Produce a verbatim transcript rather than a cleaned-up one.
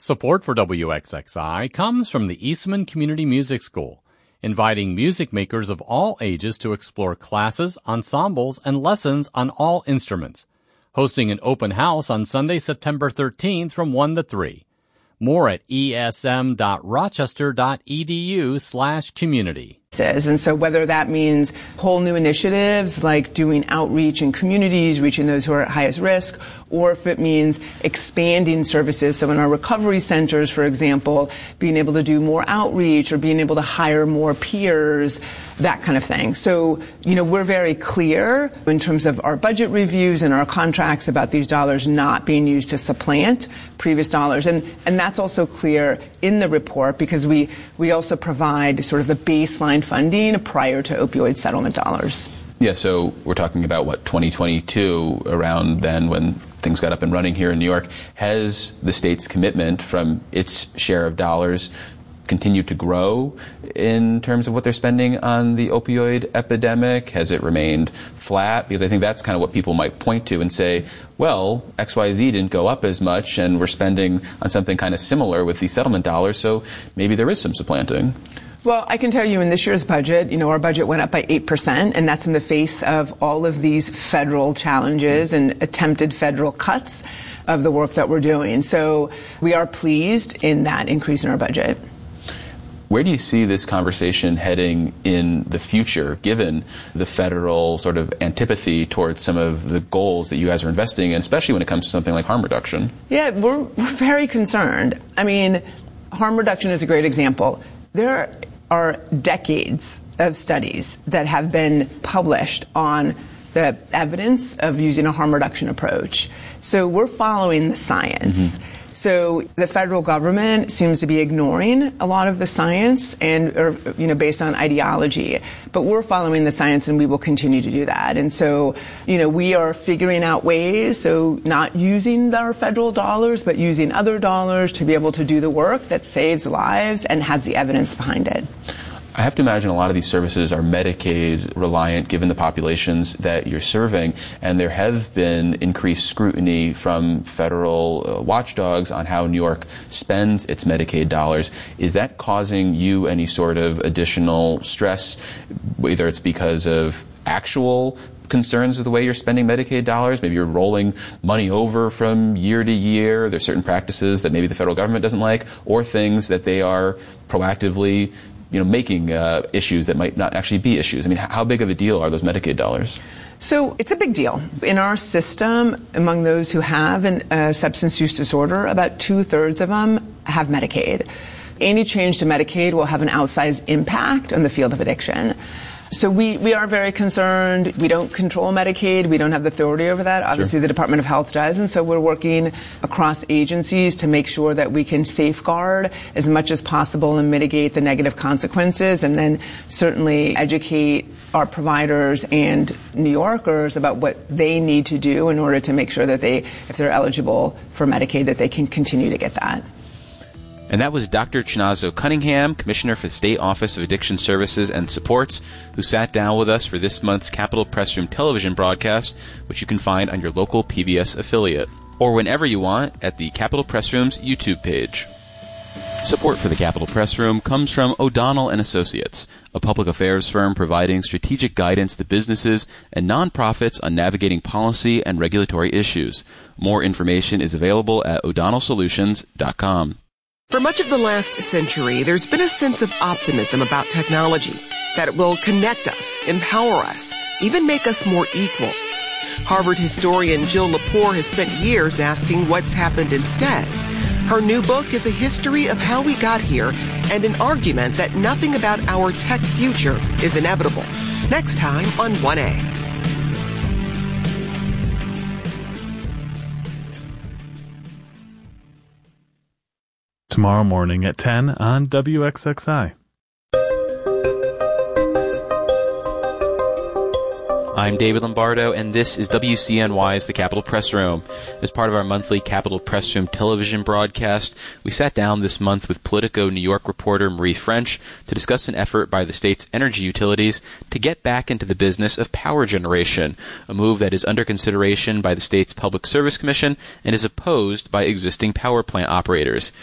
Support for W X X I comes from the Eastman Community Music School, inviting music makers of all ages to explore classes, ensembles, and lessons on all instruments. Hosting an open house on Sunday, September thirteenth from one to three. More at esm.rochester.edu slash community. And so whether that means whole new initiatives like doing outreach in communities, reaching those who are at highest risk, or if it means expanding services. So in our recovery centers, for example, being able to do more outreach or being able to hire more peers, that kind of thing. So, you know, we're very clear in terms of our budget reviews and our contracts about these dollars not being used to supplant previous dollars. And, and that's also clear in the report because we, we also provide sort of the baseline funding prior to opioid settlement dollars. Yeah, so we're talking about, what, twenty twenty-two, around then when things got up and running here in New York. Has the state's commitment from its share of dollars continued to grow in terms of what they're spending on the opioid epidemic? Has it remained flat? Because I think that's kind of what people might point to and say, well, X Y Z didn't go up as much and we're spending on something kind of similar with these settlement dollars, so maybe there is some supplanting. Well, I can tell you in this year's budget, you know, our budget went up by eight percent, and that's in the face of all of these federal challenges and attempted federal cuts of the work that we're doing. So we are pleased in that increase in our budget. Where do you see this conversation heading in the future, given the federal sort of antipathy towards some of the goals that you guys are investing in, especially when it comes to something like harm reduction? Yeah, we're, we're very concerned. I mean, harm reduction is a great example. There are decades of studies that have been published on the evidence of using a harm reduction approach. So we're following the science. Mm-hmm. So the federal government seems to be ignoring a lot of the science and, or, you know, based on ideology. But we're following the science and we will continue to do that. And so, you know, we are figuring out ways, so not using our federal dollars, but using other dollars to be able to do the work that saves lives and has the evidence behind it. I have to imagine a lot of these services are Medicaid reliant given the populations that you're serving, and there have been increased scrutiny from federal uh, watchdogs on how New York spends its Medicaid dollars. Is that causing you any sort of additional stress, whether it's because of actual concerns with the way you're spending Medicaid dollars? Maybe you're rolling money over from year to year. There's certain practices that maybe the federal government doesn't like, or things that they are proactively you know, making uh, issues that might not actually be issues. I mean, how big of a deal are those Medicaid dollars? So it's a big deal. In our system, among those who have a uh, substance use disorder, about two-thirds of them have Medicaid. Any change to Medicaid will have an outsized impact on the field of addiction. So we, we are very concerned. We don't control Medicaid. We don't have the authority over that. Obviously, sure. The Department of Health does. And so we're working across agencies to make sure that we can safeguard as much as possible and mitigate the negative consequences, and then certainly educate our providers and New Yorkers about what they need to do in order to make sure that they, if they're eligible for Medicaid, that they can continue to get that. And that was Doctor Chinazo Cunningham, Commissioner for the State Office of Addiction Services and Supports, who sat down with us for this month's Capitol Press Room television broadcast, which you can find on your local P B S affiliate, or whenever you want at the Capitol Press Room's YouTube page. Support for the Capitol Press Room comes from O'Donnell and Associates, a public affairs firm providing strategic guidance to businesses and nonprofits on navigating policy and regulatory issues. More information is available at o'donnell solutions dot com. For much of the last century, there's been a sense of optimism about technology, that it will connect us, empower us, even make us more equal. Harvard historian Jill Lepore has spent years asking what's happened instead. Her new book is a history of how we got here and an argument that nothing about our tech future is inevitable. Next time on one A. Tomorrow morning at ten on W X X I. I'm David Lombardo, and this is W C N Y's The Capitol Press Room. As part of our monthly Capitol Press Room television broadcast, we sat down this month with Politico New York reporter Marie French to discuss an effort by the state's energy utilities to get back into the business of power generation, a move that is under consideration by the state's Public Service Commission and is opposed by existing power plant operators.